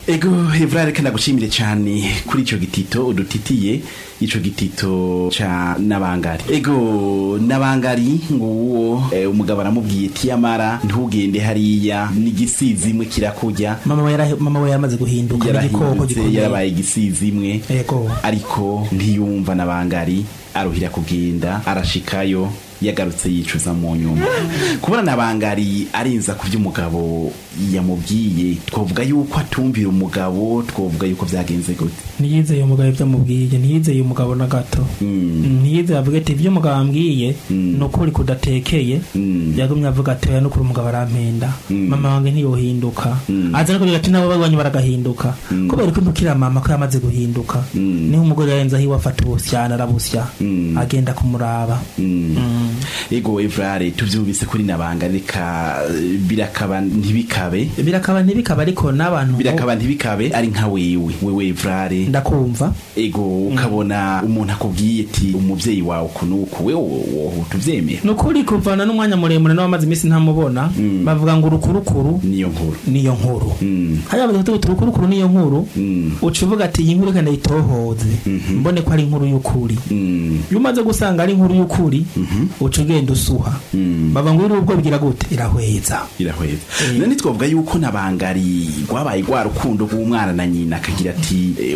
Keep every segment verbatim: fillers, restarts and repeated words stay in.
ego Evrare kana gushimire cyane kuri ico gitito udutitiye ico gitito ca Nabangari. Ego Nabangari nguwo e, umugabo aramubwiye tiyamara ntugende hariya n'igisizi imwe kirakujya. Mama we yara mama we yamaze guhinduka n'igikoko gikomeye yarabaye igisizi imwe. Ego ariko ntiyumva Nabangari aruhira kugenda arashikayo yagarutse yicuza mu nyuma. Kubona Nabangari arinza kuvya umugabo yamubwiye twovuga yuko atumvira umugabo twovuga yuko vyagenze gute. Niyizeye umugabo vyamubwiye niyizeye umugabo na gato mm. niyizeye avuga ati ivyo umugabo ambwiye mm. nukuri kudatekeye mm. yagumye avuga ati ya nukuri umugabo arampenda mm. mama wange ntiyohinduka mm. aza no kugira ati nabo bagwanyu baragahinduka mm. kubera ko ntukira mama ko yamaze guhinduka mm. niho umugore yarenza aho wafata ubusyana arabusya mm. agenda kumuraba mm. mm. Ego Evrare tuvyubise kuri Nabangari ka birakaba ntibikabe birakaba ntibikabe ariko nabantu birakaba ntibikabe ari nka wewe wewe Evrare ndakumva. Ego ukabona mm. umuntu akubwiye ati umuvyeyi wawe kunuko wewe wo tuvyemera nukuri kuvana n'umwanya muremure n'amazi imisi ntamubona mm. bavuga ngo urukurukuru niyo nkuru niyo nkuru mm. haya bavuga ngo urukurukuru niyo nkuru mm. ucivuga ati iyi nkuru kandi itohoze mm -hmm. mbone ko ari inkuru y'ukuri mm. yumaze gusanga ari inkuru y'ukuri mm -hmm. ucugenda usuha mm. bava ngo urubwo bigira gute irahweza irahweza e. Nani twavuga yuko Nabangari gwabaye gwa rukundo rw'umwana na nyina akagira ati e,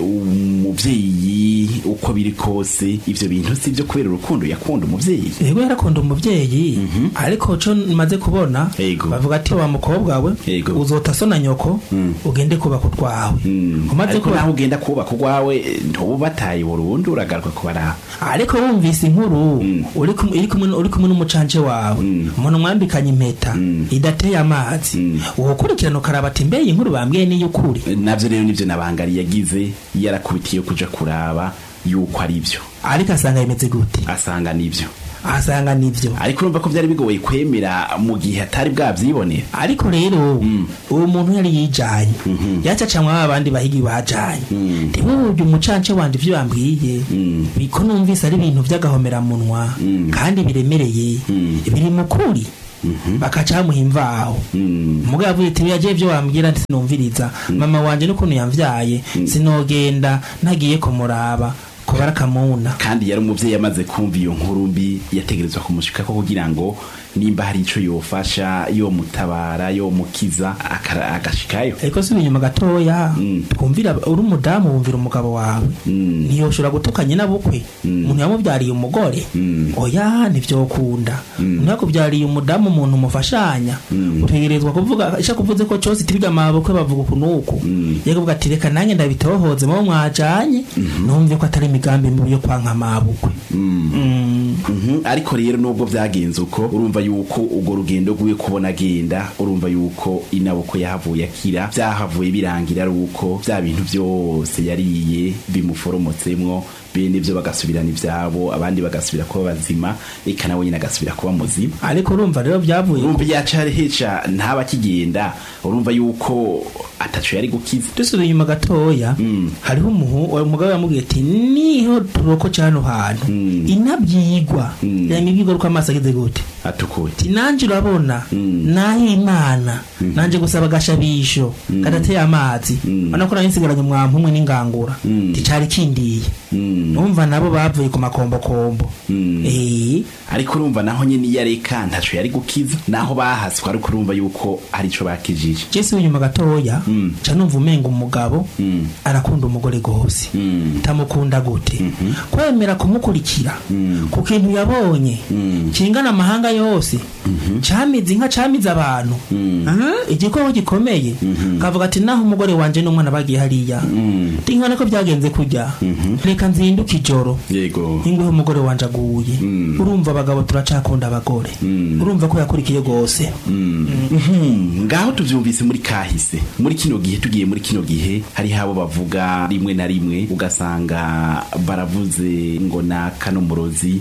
umuvyeyi uko biri kose ivyo bintu sivyo kubera urukundo yakunda umuvyeyi. Yego yarakunda umuvyeyi mm -hmm. ariko co maze kubona Ego. bavuga ati wa mukobwa we uzota sona nyoko mm. ugende kuba kutwawe mm. umaze ko naho ugenda kuba kugwawe ntubataye burundu uragaruka kubara ariko wumvise inkuru mm. uri iri kumwe uri kumwe n'umucanje wawe umuntu mm. mwambikanye impeta mm. idateye amazi mm. ukurikirana ukaraba ati mbe inkuru bambwiye ni y'ukuri. Navyo rero nivyo Nabangari yagize yarakubitiye kuja kuraba yuko ari byo ariko asanga imeze gute asanga nivyo asanga nivyo ariko urumva ko byari bigoye kwemera mu gihe atari bwavyibonera. Ariko rero mm. uwo muntu yari yijanye mm -hmm. yacacamwa abandi bahigi bajanye ndimo mm. uyu mucance wandi ivyo bambwiye mm. biko numvise ari ibintu vy'agahomera munwa mm. kandi biremereye mm. biri mukuri Mm -hmm. bakaca muhimvaho mm. muga yavuye ati yaje byo wambwira sinumviriza mm. mama wanje n'ukuntu yamvyaye mm. sinogenda nagiye kumuraba kubara kamuna kandi yari umuvyeyi yamaze kumva iyo nkuru mbi yategerezwa kumushika ko kugira ngo nimba hari ico yofasha yo mutabara yo mukiza agashikayo. Ariko si inyuma gatoya mm. twumvira uri umudamu wumvira umugabo wawe mm. niyo ushobora gutukanye nabukwe umuntu mm. yamubyariye umugore mm. oya nivyo kunda umuntu mm. yakubyariye umudamu umuntu mufashanya mm. utegerezwa kuvuga isha kuvuze ko cyose tibiga mabukwe bavuga kunuko mm. yego ati reka nange ndabitohoze mu mwajanye mm -hmm. numve ko atari imigambi mbi yo kwanka mabukwe mm. mm. mm -hmm. ariko rero nubwo vyagenze uko urumva yuko ugo rugendo gwiye kubona agenda urumva yuko inaboko yahavuye akira byahavuye birangira ruko bya bintu byose yariye bimuforomotsemwo bene byo bagasubirana ivyabo abandi bagasubira kuba bazima eka nawe nyina agasubira kuba muzima. Ariko urumva rero byavuye urumva yacare heca ntaba kigenda urumva yuko atacu yari gukiza. Dusubira inyuma gatoya mm. hariho umuhu umugabo yamubwiye ati niho turoko cyano hantu mm. inabyigwa mm. yamibigwa ruko amaso ageze gute atukuye tinanje urabona mm. nahi imana mm. nanje gusaba gashabisho mm. kadateye amazi mm. anakora insigaranye mwampumwe n'ingangura mm. ticari kindiye mm. numva nabo bavuye ku makombo kombo mm. eh ariko urumva naho nyine yareka ntacu yari gukiza naho bahaswa ariko urumva yuko ari ico bakijije. Jese unyuma gatoya mm. ca numva umenga umugabo mm. arakunda umugore gose mm. tamukunda gute mm -hmm. kwemera kumukurikira mm. ku kintu yabonye mm. kingana amahanga yose mm -hmm. camize inka camize abantu mm. aha igikoko gikomeye mm -hmm. kavuga ati naho umugore wanje n'umwana bagiye hariya mm. tinkana ko byagenze kujya mm -hmm. reka nzinduka ijoro yego ingo umugore wanje aguye mm. urumva abagabo turacakunda abagore mm. urumva ko yakurikiye gose mm. mm. mm. ngaho tuvyumvise muri kahise muri kino gihe tugiye muri kino gihe hari habo bavuga rimwe na rimwe ugasanga baravuze ngo naka n'umurozi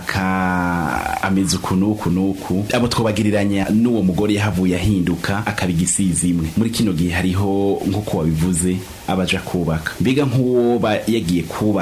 naka ameze kunuku nuku abo twobagiriranya n'uwo mugore yahavuye ahinduka akabigisiza imwe. Muri kino gihe hariho nkuko wabivuze abaja kubaka mbega nk'uwo yagiye kubaka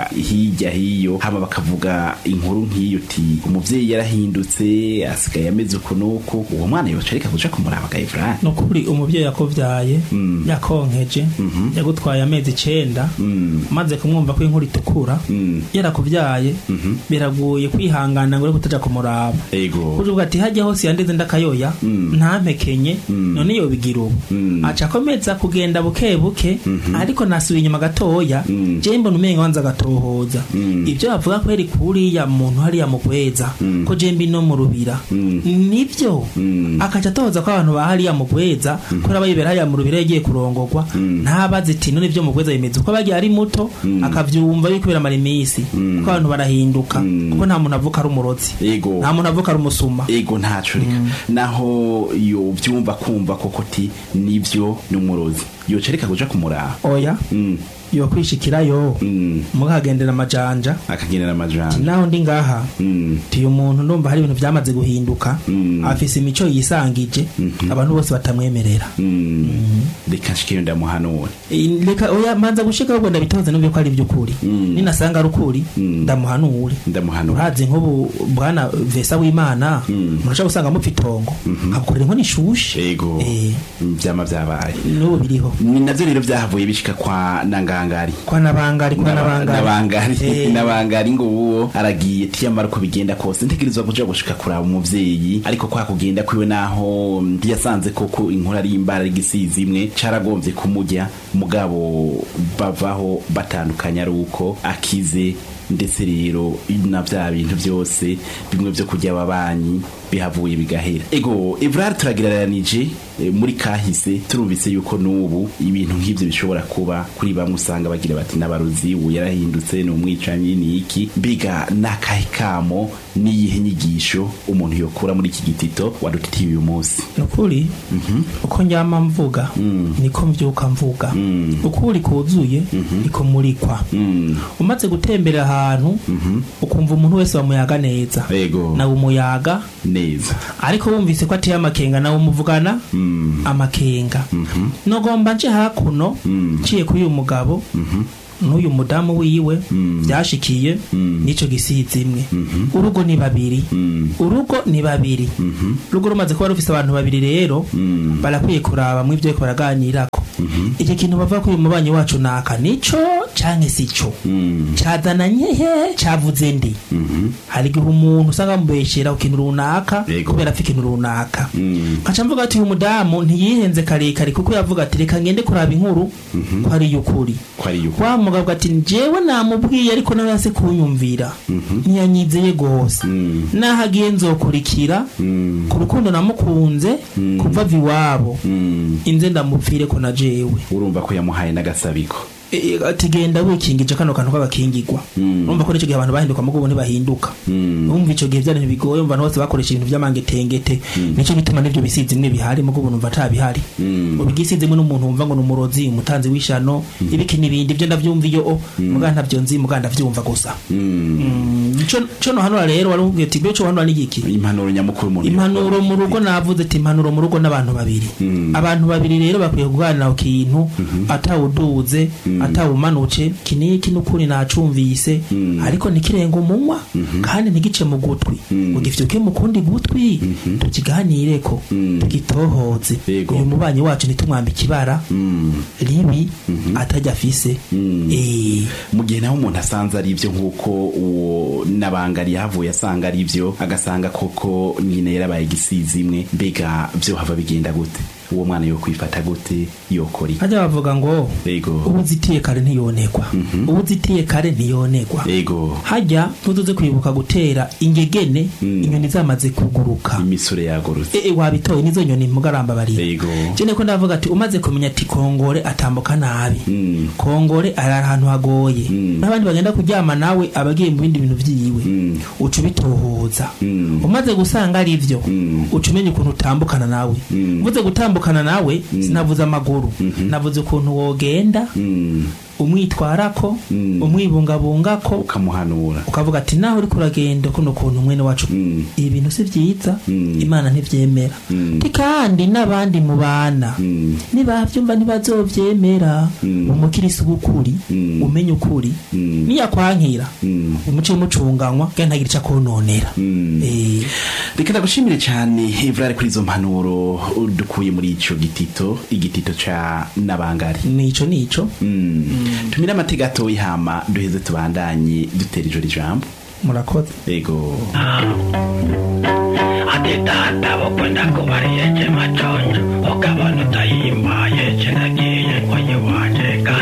bakavuga hirya hiyo hama bakavuga inkuru nk'iyo ti umuvyeyi yarahindutse asigaye ameze uko nuko uwo mwana yoca areka kuja kumuraba Gaivran nukuri umuvyeyi yakovyaye mm. yakonkeje mm -hmm. yagutwaye amezi icenda mm. maze kumwumva ko inkuru itukura mm. yarakuvyaye mm -hmm. biragoye kwihangana ngo kutaja kumuraba ego kuvuga ati hajya hose yandeze ndakayoya mm. ntampekenye mm. none yo bigira ubu mm. aca komeza kugenda buke buke mm -hmm. ariko nasubiye inyuma gatoya mm. je mbona umenga wanza gatohoza mm. ivyo bavuga ko eri kuri ya muntu hari ya mugweza mm. ko je mbi no mu rubira mm. nivyo mm. akaca toza ko abantu bahari ya mugweza mm. ko rabayibera ya mu rubira yagiye kurongorwa mm. ntabaze ati none ivyo mugweza bimeze uko bagiye ari muto mm. akavyumva yuko bira mari misi mm. ko abantu barahinduka mm. kuko nta muntu avuka ari umurozi ego nta muntu avuka ari umusuma ego ntaco mm. naho yo vyumva kumva koko ti nivyo n'umurozi yo cereka kuja kumuraba oya mm. yo kwishikirayo mm. mukagendera amajanja akagendera amajanja naho ndi ngaha mm. tiyo umuntu ndumva hari ibintu byamaze guhinduka mm. afise imico yisangije mm -hmm. abantu bose batamwemerera mm. mm. reka shikiro ndamuhanura reka oya manza gushika ubwo ndabitoze numve ko ari byukuri mm. ninasanga ari ukuri mm. ndamuhanure ndamuhanura hazi nkobu bwana Vesa w'Imana mm. murasha gusanga mupfitongo mm -hmm. akorera nko nishushe ego eh byama byabaye no biriho ni navyo rero byahavuye bishika kwa nanga Nabangari kwa nabangari kwa nabangari nabangari hey. nabangari ngo uwo aragiye tiyamara ko bigenda kose ntegerezwa kuja gushika kuraba umuvyeyi ariko kwa kugenda kwiwe naho yasanze koko inkuru ari imbara igisizi imwe caragombye kumujya mugabo bavaho batandukanya ari uko akize ndetse rero na bya bintu byose bimwe byo kujya ababanyi bihavuye bigahera ego Evrard turagiraranije e, muri kahise turumvise yuko nubu ibintu nk'ivyo bishobora kuba kuri bamwe usanga bagira bati nabaruzi ubu yarahindutse no umwicanyi ni iki mbiga nakahikamo niyihe nyigisho umuntu yokura muri iki gitito wadutitiye uyu munsi nukuri mm -hmm. uko njyama mvuga mm. niko mvyuka mvuga mm. ukuri kuzuye mm -hmm. iko murikwa mm. umaze gutembera ahantu mm -hmm. ukumva umuntu wese bamuyaga neza ego na umuyaga neza ariko bumvise ko atiye amakenga nawe umuvugana mm. amakenga mm -hmm. nogomba nje hakuno mm. ciye kuri uyu mugabo mm -hmm. n'uyu mudamu wiwe byashikiye mm. nico gisizi imwe mm -hmm. urugo ni babiri mm. urugo ni babiri mm -hmm. rugo rumaze kuba rufise abantu babiri rero mm. barakwiye kuraba mu ivyo ko baraganirako mm -hmm. iki kintu bava ko uyu mubanyi wacu naka nico canke sico mm. cadananye he cavuze ndi mm -hmm. hari gihe umuntu usanga mubeshera ukintu runaka kubera afite ikintu runaka mm. kaca mvuga ati uyu mudamu ntiyihenze kare kare kuko yavuga ati reka ngende kuraba inkuru mm -hmm. ko ari yukuri ko ari yukuri mugabo ati njewe namubwiye ariko nawe yase kunyumvira mm -hmm. ntiyanyizeye gose mm. nahagiye nzokurikira mm. ku rukundo namukunze mm. kuva viwabo mm. inze ndamupfire ko na jewe urumva ko yamuhaye nagasabiko ati genda wikingije kano kantu kabakingirwa urumva ko nico gihe abantu bahinduka mugo ntibahinduka urumva ico gihe byari bigoye umva bose bakoresha ibintu by'amangetengete nico bituma n'ivyo bisizi imwe bihari mugo numva atabihari ubigisize imwe n'umuntu umva ngo numurozi umutanzi w'ishano ibiki nibindi byo ndavyumva iyo muga ntavyo nzi muga ndavyumva gusa ico cyo no hano rero wari ugiye ati beco hano n'igiki impanuro nyamukuru mu impanuro mu rugo navuze ati impanuro mu rugo n'abantu babiri abantu babiri rero bakwiye kuganira ku kintu atawuduze atawumanuce kiniki n'ukuri nacumvise mm. ariko nikirenga umunwa mm -hmm. kandi ntigice mu gutwi mm. ugifyuke mu kundi gutwi mm -hmm. tukiganireko mm. tugitohoze uyu mubanyi wacu nitumwamba ikibara mm. ribi mm -hmm. atajya afise mm. eh mu gihe naho umuntu asanze ari ivyo nkuko uwo nabangari yavuye asanga ari ivyo agasanga koko nyine yarabaye gisizi imwe mbega byo hava bigenda gute uwo mwana yo kwifata gute yokori haje bavuga ngo yego ubuzitiye kare ntiyonekwa mm -hmm. ubuzitiye kare ntiyonekwa yego hajya tuzuze kwibuka gutera ingegene mm. inyoni zamaze kuguruka imisure yagorutse eh wabitoye nizo nyoni mugaramba bari yego jene ko ndavuga ati umaze kumenya ati kongore atambuka nabi mm. kongore ari ahantu hagoye mm. nabandi bagenda kuryama nawe abagiye mu bindi bintu vyiwe mm. ucu bitohoza mm. umaze gusanga ari ivyo mm. ucumenye ukuntu utambukana nawe mm. umaze gutambuka kana nawe mm. sinavuza amaguru mm -hmm. navuze ukuntu wogenda mm. umwitwarako Mm. umwibungabungako ukamuhanura ukavuga ati naho uri kuragenda kuno kuntu mwene wacu Mm. ibi bintu si byiza Mm. imana ntivyemera Mm. Ti kandi n'abandi mu bana Mm. nibavyumva ntibazovyemera Mm. umukirisi w'ukuri Mm. umenye ukuri Mm. niyakwankira Mm. umuce mucunganywa kandi ntagira ico akononera Mm. eh reka ndagushimire cyane Evrard kuri izo mpanuro dukuye muri ico gitito igitito ca nabangari nico nico Mm. tumira amatega atoyi hama duheze tubandanye dutera ijoro ijambo murakoze ego ati data bukunda kubariye cyemaconyo ukabona utayimbaye kinagiye ngo yiwanye